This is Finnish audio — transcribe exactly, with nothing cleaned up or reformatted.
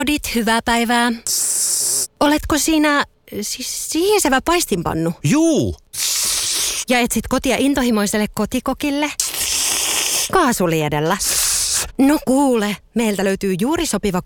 Odit, hyvää päivää. Oletko sinä siis sihisevä paistinpannu? Juu. Ja etsit kotia intohimoiselle kotikokille? Kaasuliedellä. No kuule, meiltä löytyy juuri sopiva